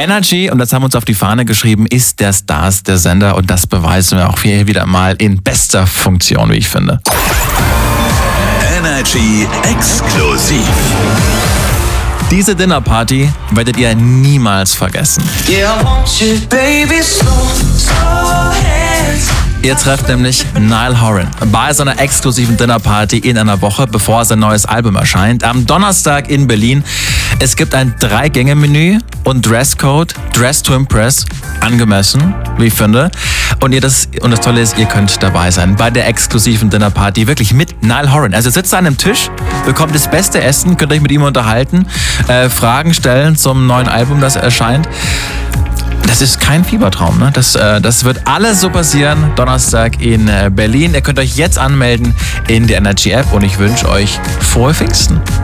Energy, und das haben wir uns auf die Fahne geschrieben, ist der Stars der Sender und das beweisen wir auch hier wieder mal in bester Funktion, wie ich finde. Energy exklusiv. Diese Dinnerparty werdet ihr niemals vergessen. Ihr trefft nämlich Niall Horan bei seiner exklusiven Dinnerparty in einer Woche, bevor sein neues Album erscheint. Am Donnerstag in Berlin. Es gibt ein 3-Gänge-Menü und Dresscode, Dress to Impress, angemessen, wie ich finde. Und das Tolle ist, ihr könnt dabei sein bei der exklusiven Dinnerparty, wirklich mit Niall Horan. Also sitzt an einem Tisch, bekommt das beste Essen, könnt euch mit ihm unterhalten, Fragen stellen zum neuen Album, das erscheint. Das ist kein Fiebertraum, ne? Das wird alles so passieren, Donnerstag in Berlin. Ihr könnt euch jetzt anmelden in der Energy App und ich wünsche euch frohe Pfingsten.